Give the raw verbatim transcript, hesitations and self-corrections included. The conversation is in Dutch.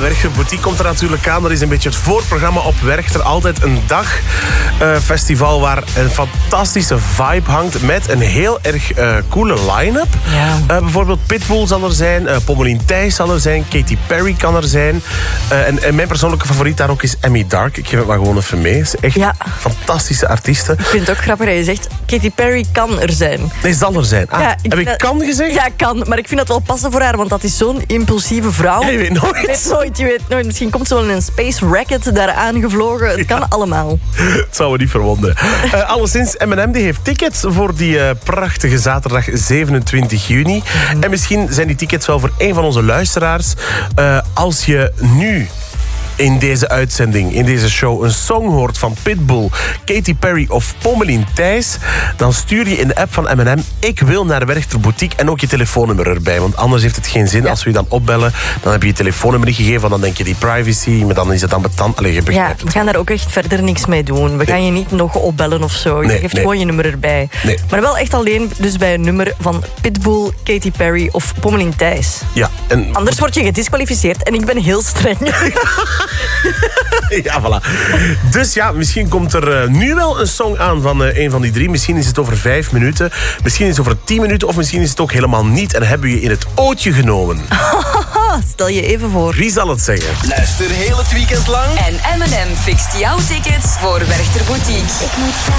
Werchter Boutique komt er natuurlijk aan. Dat is een beetje het voorprogramma op Werchter. Altijd een dag uh, festival waar een fantastische vibe hangt met een heel erg uh, coole line-up. Ja. Uh, bijvoorbeeld Pitbull zal er zijn, uh, Pommelien Thijs zal er zijn, Katy Perry kan er zijn. Uh, en, en mijn persoonlijke favoriet daar ook is Emmy Dark. Ik geef het maar gewoon even mee. Ze is echt ja. fantastische artiesten. Ik vind het ook grappig dat je zegt, Katy Perry kan er zijn. Nee, zal er zijn. Ah, ja, ik heb ik dat... kan gezegd? Ja, kan. Maar ik vind dat wel passen voor haar, want dat is zo'n impulsieve vrouw. Ja, je weet nooit. Je weet nooit, je weet nooit. Misschien komt ze wel in een space racket daar aangevlogen. Het kan ja. allemaal. Het zou me niet verwonderen. Uh, alleszins, M en M die heeft tickets voor die uh, prachtige zaterdag zevenentwintig juni. Mm. En misschien zijn die tickets wel voor een van onze luisteraars. Uh, als je nu in deze uitzending, in deze show, een song hoort van Pitbull, Katy Perry of Pommelien Thijs, dan stuur je in de app van M en M ik wil naar Werchter Boutique en ook je telefoonnummer erbij. Want anders heeft het geen zin. Ja. Als we je dan opbellen, dan heb je je telefoonnummer niet gegeven, want dan denk je die privacy, maar dan is het dan betant. Allee, je begrijpt ja, we gaan daar ook echt verder niks mee doen. We nee. gaan je niet nog opbellen of zo. Je nee, geeft nee. gewoon je nummer erbij. Nee. Maar wel echt alleen dus bij een nummer van Pitbull, Katy Perry of Pommelien Thijs. Ja, en anders word je gedisqualificeerd en ik ben heel streng. Ja, voilà. Dus ja, misschien komt er uh, nu wel een song aan van uh, een van die drie. Misschien is het over vijf minuten. Misschien is het over tien minuten. Of misschien is het ook helemaal niet. En hebben we je in het ootje genomen. Stel je even voor. Wie zal het zeggen? Luister heel het weekend lang. En M en M fixt jouw tickets voor Werchter Boutique. Ik moet